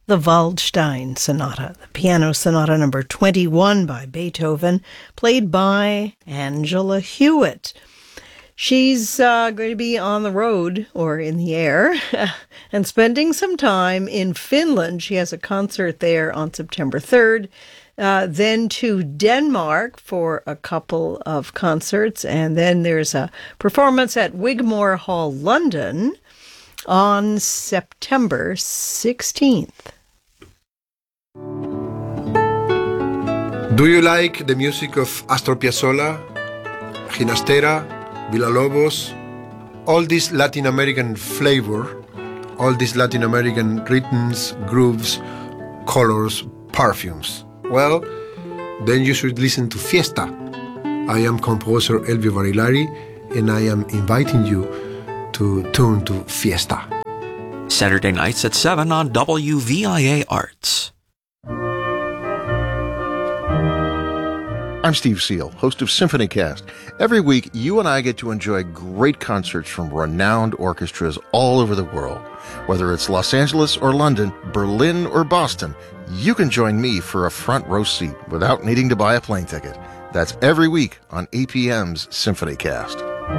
the Waldstein Sonata, the piano sonata number 21 by Beethoven, played by Angela Hewitt. She's going to be on the road, or in the air, and spending some time in Finland. She has a concert there on September 3rd. Then to Denmark for a couple of concerts, and then there's a performance at Wigmore Hall, London, on September 16th. Do you like the music of Astor Piazzolla, Ginastera, Villalobos, all this Latin American flavor, all these Latin American rhythms, grooves, colors, perfumes? Well, then you should listen to Fiesta. I am composer Elvio Barilari, and I am inviting you to tune to Fiesta. Saturday nights at 7 on WVIA Arts. I'm Steve Seal, host of SymphonyCast. Every week, you and I get to enjoy great concerts from renowned orchestras all over the world. Whether it's Los Angeles or London, Berlin or Boston, you can join me for a front row seat without needing to buy a plane ticket. That's every week on APM's SymphonyCast.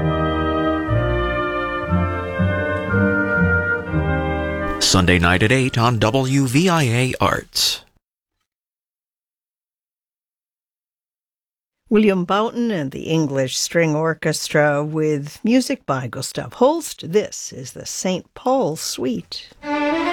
Sunday night at 8 on WVIA Arts. William Boughton and the English String Orchestra with music by Gustav Holst. This is the St. Paul Suite.